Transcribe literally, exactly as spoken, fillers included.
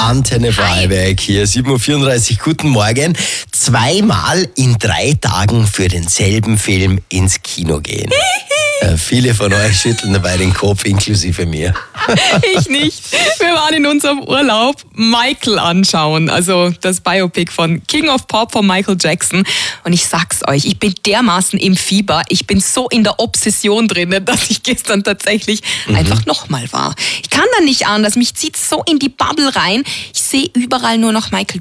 Antenne Vorarlberg hier, sieben Uhr vierunddreißig, guten Morgen. Zweimal in drei Tagen für denselben Film ins Kino gehen. äh, viele von euch schütteln dabei den Kopf, inklusive mir. Ich nicht. Wir waren in unserem Urlaub Michael anschauen, also das Biopic von King of Pop von Michael Jackson. Und ich sag's euch, ich bin dermaßen im Fieber, ich bin so in der Obsession drin, dass ich gestern tatsächlich mhm. einfach nochmal war. Ich kann da nicht anders, mich zieht's so in die Bubble rein. Ich sehe überall nur noch Michael